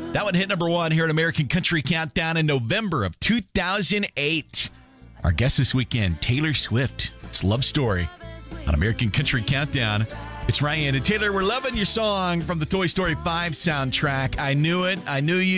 That one hit number 1 here at American Country Countdown in November of 2008. Our guest this weekend, Taylor Swift. It's Love Story on American Country Countdown. It's Ryan and Taylor. We're loving your song from the Toy Story 5 soundtrack. I Knew It. I Knew You.